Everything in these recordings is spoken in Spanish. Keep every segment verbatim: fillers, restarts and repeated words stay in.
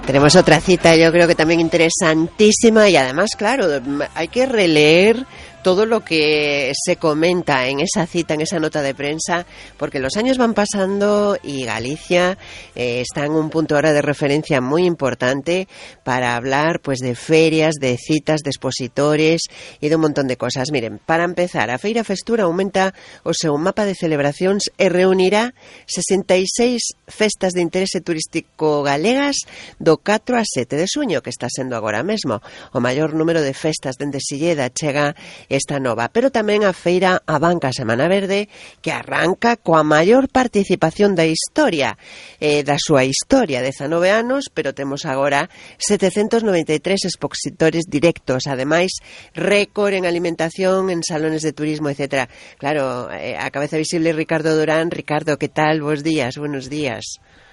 Tenemos otra cita, yo creo que también interesantísima y además, claro, hay que releer todo lo que se comenta en esa cita, en esa nota de prensa, porque los años van pasando y Galicia eh, está en un punto ahora de referencia muy importante para hablar pues de ferias, de citas, de expositores y de un montón de cosas. Miren, para empezar, a Feira Festura aumenta o seu mapa de celebracións e reunirá sesenta e seis festas de interese turístico galegas do catro a sete de xuño, que está sendo agora mesmo o maior número de festas dende Silleda chega esta nova, pero tamén a feira a Banca Semana Verde, que arranca coa maior participación da historia, eh, da súa historia, dezanove anos, pero temos agora setecentos noventa e tres expositores directos, ademais récord en alimentación, en salones de turismo, etcétera. Claro, eh, a cabeza visible Ricardo Durán. Ricardo, ¿qué tal? Bos días, buenos días.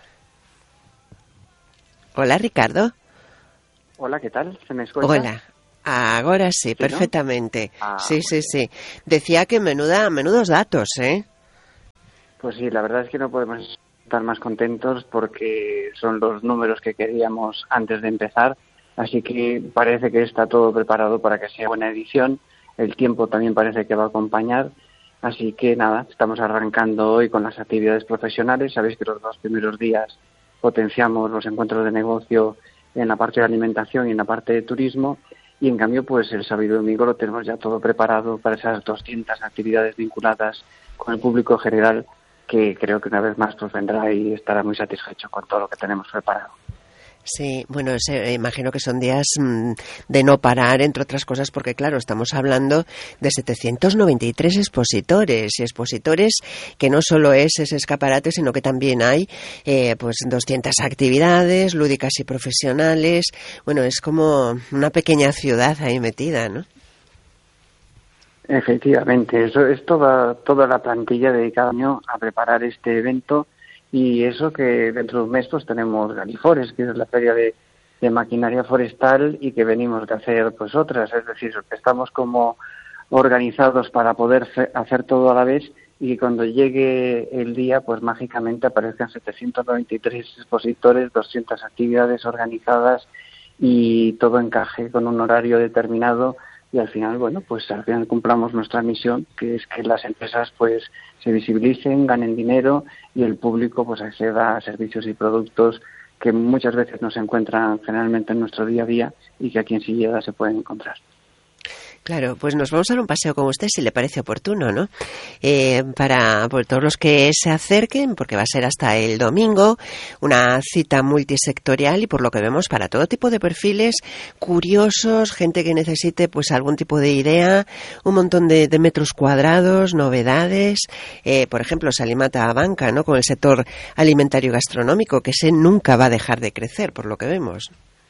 Hola, Ricardo. Hola, ¿qué tal? ¿Se me escucha? Hola. Ahora sí, ¿Sí, perfectamente. no? Ah, sí, sí, sí. Decía que menuda, menudos datos, ¿eh? Pues sí, la verdad es que no podemos estar más contentos porque son los números que queríamos antes de empezar, así que parece que está todo preparado para que sea buena edición. El tiempo también parece que va a acompañar, así que nada, estamos arrancando hoy con las actividades profesionales. Sabéis que los dos primeros días potenciamos los encuentros de negocio en la parte de alimentación y en la parte de turismo. Y en cambio, pues el sábado y domingo lo tenemos ya todo preparado para esas doscientas actividades vinculadas con el público general, que creo que una vez más pues vendrá y estará muy satisfecho con todo lo que tenemos preparado. Sí, bueno, se, imagino que son días mmm, de no parar, entre otras cosas, porque claro, estamos hablando de setecientos noventa y tres expositores, y expositores que no solo es ese escaparate, sino que también hay eh, pues doscientas actividades lúdicas y profesionales. Bueno, es como una pequeña ciudad ahí metida, ¿no? Efectivamente, eso es toda, toda la plantilla dedicada año a preparar este evento. Y eso que dentro de un mes pues tenemos Galifores, que es la feria de, de maquinaria forestal, y que venimos de hacer pues otras, es decir, estamos como organizados para poder fe- hacer todo a la vez, y cuando llegue el día pues mágicamente aparezcan setecientos noventa y tres expositores, doscientas actividades organizadas y todo encaje con un horario determinado. Y al final, bueno, pues al final cumplamos nuestra misión, que es que las empresas pues se visibilicen, ganen dinero y el público pues acceda a servicios y productos que muchas veces no se encuentran generalmente en nuestro día a día y que aquí en Silleda se pueden encontrar. Claro, pues nos vamos a dar un paseo con usted si le parece oportuno, ¿no? Eh, para por todos los que se acerquen, porque va a ser hasta el domingo, una cita multisectorial y por lo que vemos para todo tipo de perfiles, curiosos, gente que necesite pues algún tipo de idea, un montón de, de metros cuadrados, novedades, eh, por ejemplo, Salimata Banca, ¿no? Con el sector alimentario y gastronómico, que ese nunca va a dejar de crecer, por lo que vemos.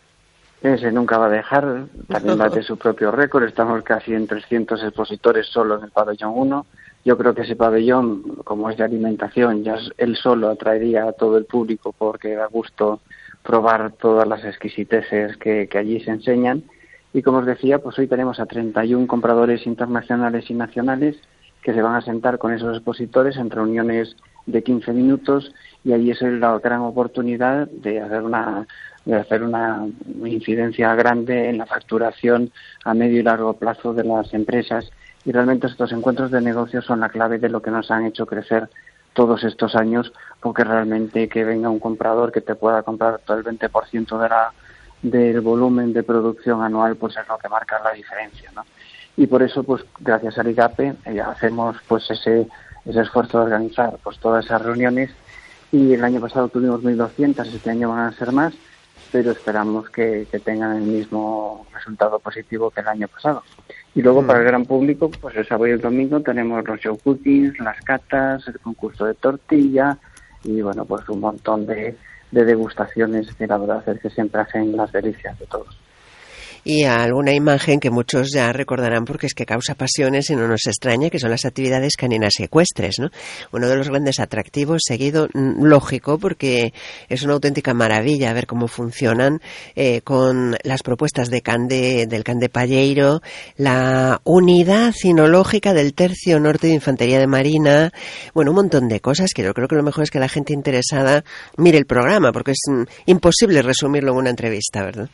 Ese nunca va a dejar, también bate su propio récord, estamos casi en trescientos expositores solo en el pabellón uno. Yo creo que ese pabellón, como es de alimentación, ya él solo atraería a todo el público porque da gusto probar todas las exquisiteces que, que allí se enseñan. Y como os decía, pues hoy tenemos a treinta y uno compradores internacionales y nacionales que se van a sentar con esos expositores en reuniones de quince minutos, y allí es la gran oportunidad de hacer una de hacer una incidencia grande en la facturación a medio y largo plazo de las empresas. Y realmente estos encuentros de negocios son la clave de lo que nos han hecho crecer todos estos años, porque realmente que venga un comprador que te pueda comprar todo el veinte por ciento de la, del volumen de producción anual, pues es lo que marca la diferencia, ¿no? Y por eso, pues gracias al IGAPE, eh, hacemos pues ese, ese esfuerzo de organizar pues todas esas reuniones, y el año pasado tuvimos mil doscientas, este año van a ser más, pero esperamos que, que tengan el mismo resultado positivo que el año pasado. Y luego mm. para el gran público, pues el sábado y el domingo tenemos los show cookings, las catas, el concurso de tortilla y bueno, pues un montón de, de degustaciones que la verdad es que siempre hacen las delicias de todos. y a alguna imagen que muchos ya recordarán porque es que causa pasiones y no nos extraña, que son las actividades caninas ecuestres, ¿no? Uno de los grandes atractivos, seguido, lógico, porque es una auténtica maravilla ver cómo funcionan eh, con las propuestas de Can de, del Can de Palleiro, la unidad cinológica del Tercio Norte de Infantería de Marina, bueno, un montón de cosas que yo creo que lo mejor es que la gente interesada mire el programa, porque es mm, imposible resumirlo en una entrevista, ¿verdad?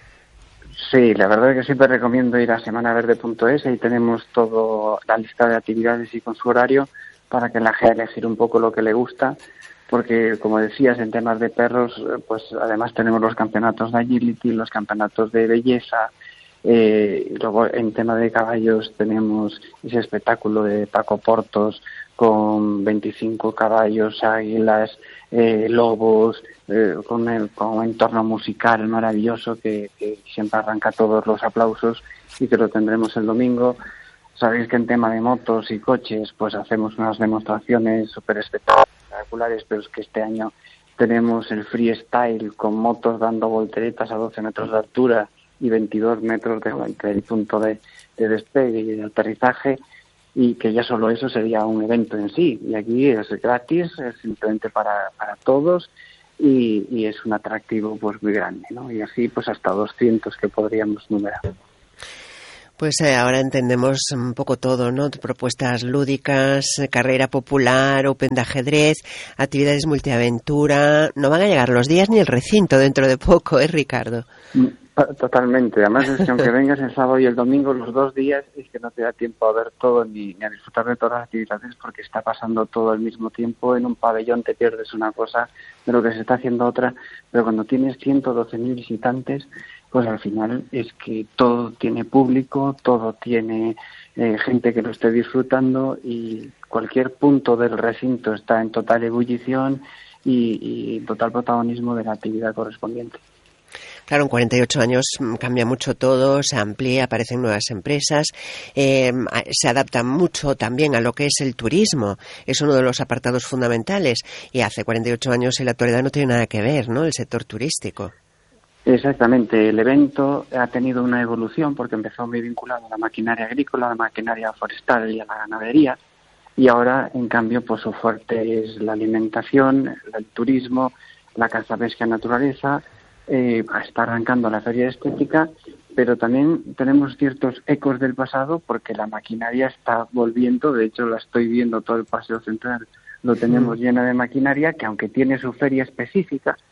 Sí, la verdad es que siempre recomiendo ir a semana verde punto es, ahí tenemos toda la lista de actividades y con su horario para que la gente elegir un poco lo que le gusta, porque como decías, en temas de perros, pues además tenemos los campeonatos de agility, los campeonatos de belleza, eh, y luego en tema de caballos tenemos ese espectáculo de Paco Portos con veinticinco caballos, águilas, eh, lobos, eh, con, el, con un entorno musical maravilloso que, que siempre arranca todos los aplausos y que lo tendremos el domingo. Sabéis que en tema de motos y coches pues hacemos unas demostraciones súper espectaculares, pero es que este año tenemos el freestyle con motos dando volteretas a doce metros de altura y veintidós metros de, entre el punto de, de despegue y de aterrizaje, y que ya solo eso sería un evento en sí, y aquí es gratis, es simplemente para, para todos y, y es un atractivo pues muy grande, ¿no? Y así pues hasta doscientos que podríamos numerar. Pues eh, ahora entendemos un poco todo, ¿no? Propuestas lúdicas, carrera popular, open de ajedrez, actividades multiaventura. No van a llegar los días ni el recinto dentro de poco, ¿eh, Ricardo? Totalmente. Además es que aunque vengas el sábado y el domingo, los dos días, es que no te da tiempo a ver todo ni, ni a disfrutar de todas las actividades porque está pasando todo al mismo tiempo. En un pabellón te pierdes una cosa de lo que se está haciendo otra, pero cuando tienes ciento doce mil visitantes, pues al final es que todo tiene público, todo tiene eh, gente que lo esté disfrutando y cualquier punto del recinto está en total ebullición y, y total protagonismo de la actividad correspondiente. Claro, en cuarenta y ocho años cambia mucho todo, se amplía, aparecen nuevas empresas, eh, se adapta mucho también a lo que es el turismo, es uno de los apartados fundamentales y hace cuarenta y ocho años en la actualidad no tiene nada que ver, ¿no?, el sector turístico. Exactamente, el evento ha tenido una evolución porque empezó muy vinculado a la maquinaria agrícola, a la maquinaria forestal y a la ganadería, y ahora, en cambio, pues su fuerte es la alimentación, el turismo, la caza, pesca, naturaleza. Eh, está arrancando la feria de estética, pero también tenemos ciertos ecos del pasado porque la maquinaria está volviendo. De hecho, la estoy viendo, todo el paseo central lo tenemos lleno de maquinaria que, aunque tiene su feria específica,